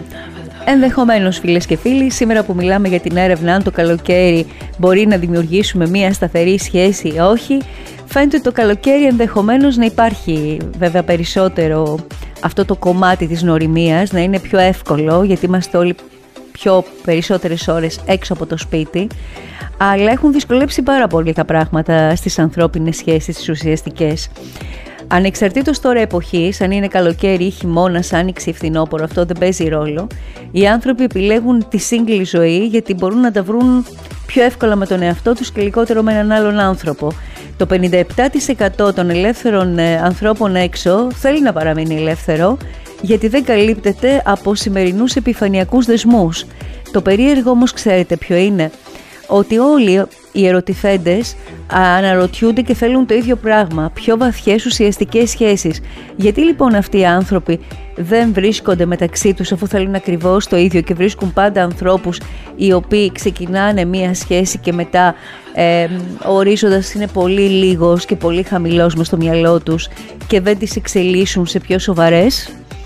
Ενδεχομένως, φίλες και φίλοι, σήμερα που μιλάμε για την έρευνα αν το καλοκαίρι μπορεί να δημιουργήσουμε μια σταθερή σχέση ή όχι, φαίνεται το καλοκαίρι ενδεχομένως να υπάρχει βέβαια περισσότερο αυτό το κομμάτι της γνωριμίας, να είναι πιο εύκολο γιατί είμαστε όλοι πιο περισσότερες ώρες έξω από το σπίτι, αλλά έχουν δυσκολέψει πάρα πολύ τα πράγματα στις ανθρώπινες σχέσεις, τις ουσιαστικές. Ανεξαρτήτως τώρα εποχής, αν είναι καλοκαίρι ή χειμώνας, άνοιξη ή φθινόπωρο, αυτό δεν παίζει ρόλο. Οι άνθρωποι επιλέγουν τη single ζωή γιατί μπορούν να τα βρουν πιο εύκολα με τον εαυτό τους και λιγότερο με έναν άλλον άνθρωπο. Το 57% των ελεύθερων ανθρώπων έξω θέλει να παραμείνει ελεύθερο γιατί δεν καλύπτεται από σημερινούς επιφανειακούς δεσμούς. Το περίεργο όμως ξέρετε ποιο είναι? Ότι όλοι οι ερωτηθέντες αναρωτιούνται και θέλουν το ίδιο πράγμα, πιο βαθιές ουσιαστικές σχέσεις. Γιατί λοιπόν αυτοί οι άνθρωποι δεν βρίσκονται μεταξύ τους αφού θέλουν ακριβώς το ίδιο και βρίσκουν πάντα ανθρώπους οι οποίοι ξεκινάνε μία σχέση και μετά ο ορίζοντας είναι πολύ λίγος και πολύ χαμηλός μες στο μυαλό τους και δεν τις εξελίσσουν σε πιο σοβαρές?